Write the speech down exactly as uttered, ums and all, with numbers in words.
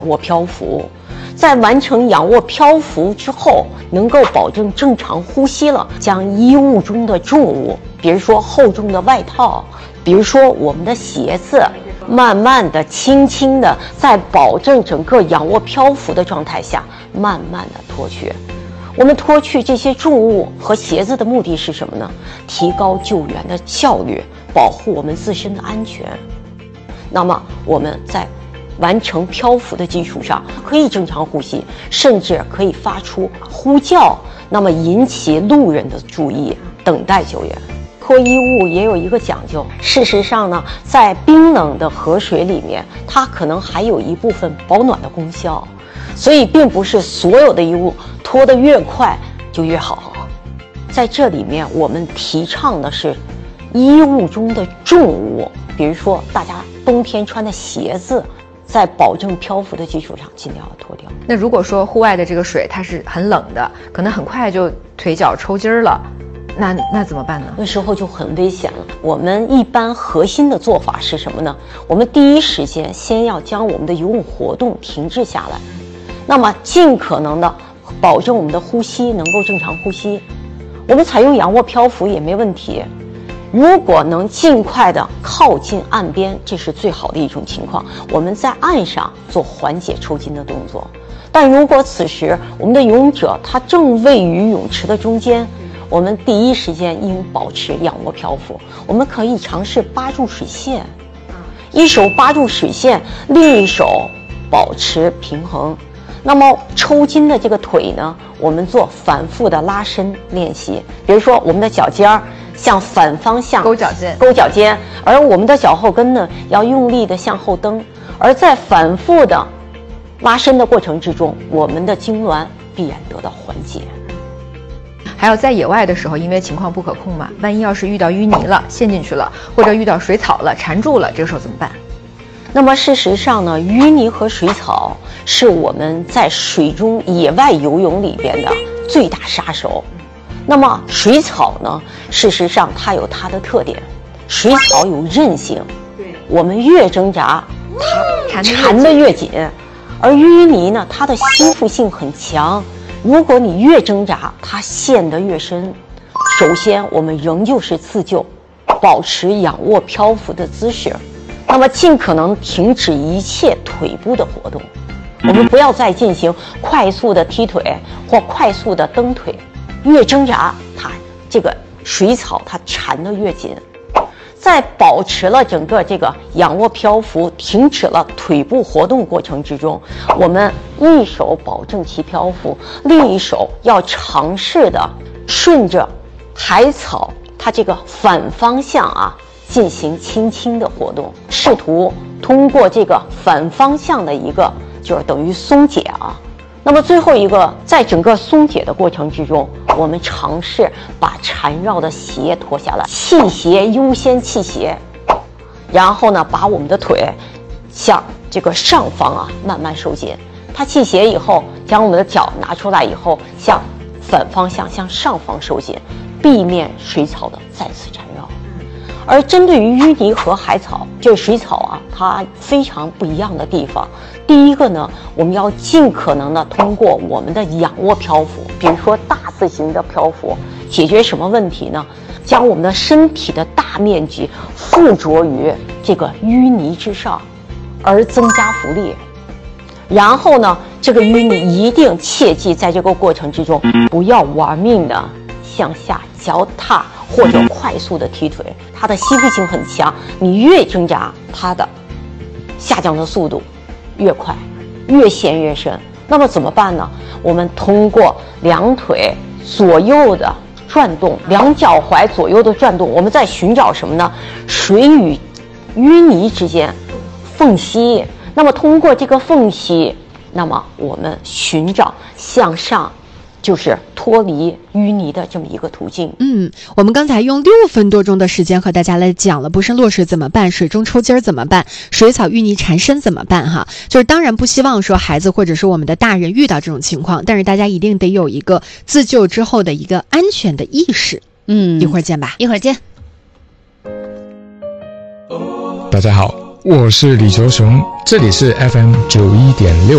卧漂浮。在完成仰卧漂浮之后，能够保证正常呼吸了，将衣物中的重物，比如说厚重的外套，比如说我们的鞋子，慢慢的、轻轻的，在保证整个仰卧漂浮的状态下，慢慢的脱去。我们脱去这些重物和鞋子的目的是什么呢？提高救援的效率，保护我们自身的安全。那么我们在完成漂浮的基础上，可以正常呼吸，甚至可以发出呼叫，那么引起路人的注意，等待救援。脱衣物也有一个讲究，事实上呢，在冰冷的河水里面，它可能还有一部分保暖的功效，所以并不是所有的衣物脱得越快就越好。在这里面，我们提倡的是衣物中的重物，比如说大家冬天穿的鞋子，在保证漂浮的基础上尽量要脱掉。 那如果说户外的这个水它是很冷的，可能很快就腿脚抽筋儿了，那那怎么办呢？ 那时候就很危险了。我们一般核心的做法是什么呢？我们第一时间先要将我们的游泳活动停滞下来，那么尽可能的保证我们的呼吸能够正常呼吸。我们采用仰卧漂浮也没问题，如果能尽快的靠近岸边，这是最好的一种情况。我们在岸上做缓解抽筋的动作，但如果此时我们的游泳者他正位于泳池的中间，我们第一时间应保持仰卧漂浮。我们可以尝试扒住水线，一手扒住水线，另一手保持平衡。那么抽筋的这个腿呢，我们做反复的拉伸练习，比如说我们的脚尖儿向反方向勾脚尖， 勾脚尖，而我们的脚后跟呢要用力的向后蹬，而在反复的拉伸的过程之中，我们的痉挛必然得到缓解。 还有在野外的时候，因为情况不可控嘛，万一要是遇到淤泥了，陷进去了，或者遇到水草了，缠住了，这个时候怎么办？ 那么事实上呢，淤泥和水草是我们在水中野外游泳里边的最大杀手。那么水草呢，事实上它有它的特点，水草有韧性，我们越挣扎它缠得越紧，而淤泥呢，它的吸附性很强，如果你越挣扎它陷得越深。首先我们仍旧是自救，保持仰卧漂浮的姿势，那么尽可能停止一切腿部的活动，我们不要再进行快速的踢腿或快速的蹬腿，越挣扎它这个水草它缠得越紧。在保持了整个这个仰卧漂浮，停止了腿部活动过程之中，我们一手保证其漂浮，另一手要尝试的顺着海草它这个反方向啊进行轻轻的活动，试图通过这个反方向的一个就是等于松解啊。那么最后一个，在整个松解的过程之中，我们尝试把缠绕的鞋脱下来，弃鞋优先弃鞋，然后呢，把我们的腿向这个上方啊慢慢收紧。它弃鞋以后，将我们的脚拿出来以后，向反方向向上方收紧，避免水草的再次缠绕。而针对于淤泥和海草，这水草啊，它非常不一样的地方。第一个呢，我们要尽可能的通过我们的仰卧漂浮，比如说大字形的漂浮，解决什么问题呢？将我们的身体的大面积附着于这个淤泥之上，而增加浮力。然后呢，这个淤泥一定切记在这个过程之中不要玩命的向下脚踏或者快速的踢腿，它的吸附性很强，你越挣扎，它的下降的速度越快，越陷越深。那么怎么办呢？我们通过两腿左右的转动，两脚踝左右的转动，我们在寻找什么呢？水与淤泥之间缝隙。那么通过这个缝隙，那么我们寻找向上就是脱离淤泥的这么一个途径。 嗯，我们刚才用六分多钟的时间和大家来讲了不慎落水怎么办，水中抽筋儿怎么办，水草淤泥缠身怎么办哈。就是当然不希望说孩子或者是我们的大人遇到这种情况，但是大家一定得有一个自救之后的一个安全的意识。嗯，一会儿见吧， 一会儿见。 大家好，我是李球雄，这里是 F M 九一点六。